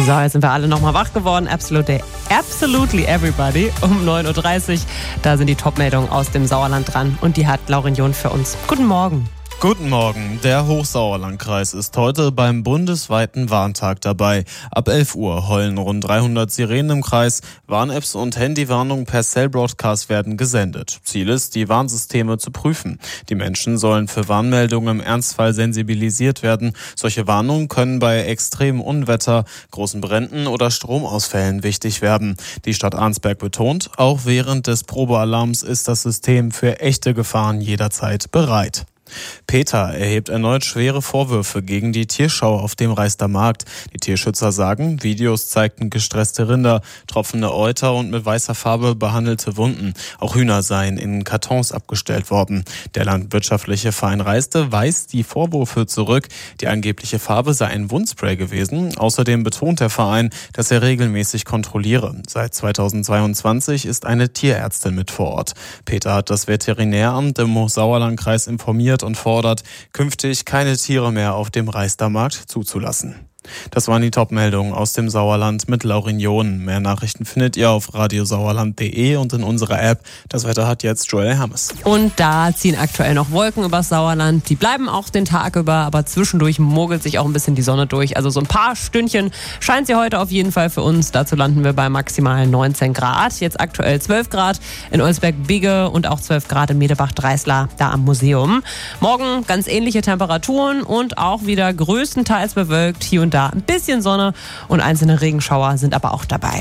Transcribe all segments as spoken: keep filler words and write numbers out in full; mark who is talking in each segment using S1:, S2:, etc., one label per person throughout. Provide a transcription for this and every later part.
S1: So, jetzt sind wir alle nochmal wach geworden. Absolutely, absolutely everybody um neun Uhr dreißig. Da sind die Top-Meldungen aus dem Sauerland dran. Und die hat Laurin John für uns. Guten Morgen.
S2: Guten Morgen. Der Hochsauerlandkreis ist heute beim bundesweiten Warntag dabei. Ab elf Uhr heulen rund dreihundert Sirenen im Kreis. Warn-Apps und Handywarnungen per Cell-Broadcast werden gesendet. Ziel ist, die Warnsysteme zu prüfen. Die Menschen sollen für Warnmeldungen im Ernstfall sensibilisiert werden. Solche Warnungen können bei extremem Unwetter, großen Bränden oder Stromausfällen wichtig werden. Die Stadt Arnsberg betont, auch während des Probealarms ist das System für echte Gefahren jederzeit bereit. Peter erhebt erneut schwere Vorwürfe gegen die Tierschau auf dem Reister Markt. Die Tierschützer sagen, Videos zeigten gestresste Rinder, tropfende Euter und mit weißer Farbe behandelte Wunden. Auch Hühner seien in Kartons abgestellt worden. Der landwirtschaftliche Verein Reiste weist die Vorwürfe zurück. Die angebliche Farbe sei ein Wundspray gewesen. Außerdem betont der Verein, dass er regelmäßig kontrolliere. Seit zweitausendzweiundzwanzig ist eine Tierärztin mit vor Ort. Peter hat das Veterinäramt im Hochsauerlandkreis informiert und fordert, künftig keine Tiere mehr auf dem Reistermarkt zuzulassen. Das waren die Top-Meldungen aus dem Sauerland mit Laurin John. Mehr Nachrichten findet ihr auf radiosauerland punkt de und in unserer App. Das Wetter hat jetzt Joel Hermes.
S1: Und da ziehen aktuell noch Wolken übers Sauerland. Die bleiben auch den Tag über, aber zwischendurch mogelt sich auch ein bisschen die Sonne durch. Also so ein paar Stündchen scheint sie heute auf jeden Fall für uns. Dazu landen wir bei maximal neunzehn Grad. Jetzt aktuell zwölf Grad in Olsberg-Bigge und auch zwölf Grad in Medebach-Dreisler, da am Museum. Morgen ganz ähnliche Temperaturen und auch wieder größtenteils bewölkt. Hier und da ein bisschen Sonne und einzelne Regenschauer sind aber auch dabei.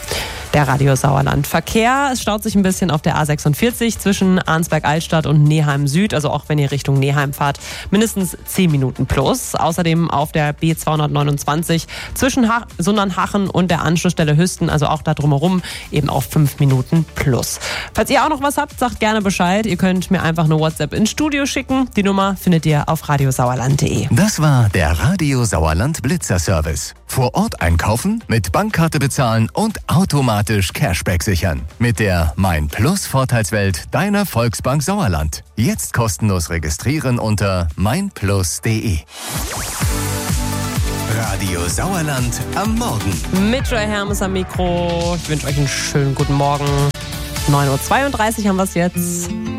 S1: Der Radio Sauerland Verkehr. Es staut sich ein bisschen auf der A sechsundvierzig zwischen Arnsberg-Altstadt und Neheim Süd. Also auch wenn ihr Richtung Neheim fahrt, mindestens zehn Minuten plus. Außerdem auf der B zweihundertneunundzwanzig zwischen ha- Sundernhachen und der Anschlussstelle Hüsten. Also auch da drumherum eben auf fünf Minuten plus. Falls ihr auch noch was habt, sagt gerne Bescheid. Ihr könnt mir einfach eine WhatsApp ins Studio schicken. Die Nummer findet ihr auf radiosauerland punkt de.
S3: Das war der Radio Sauerland Blitzer Service. Vor Ort einkaufen, mit Bankkarte bezahlen und automatisch Cashback sichern. Mit der Mein Plus Vorteilswelt deiner Volksbank Sauerland. Jetzt kostenlos registrieren unter mein plus punkt de. Radio Sauerland am Morgen.
S1: Mit Joel Hermes am Mikro. Ich wünsche euch einen schönen guten Morgen. neun Uhr zweiunddreißig haben wir es jetzt.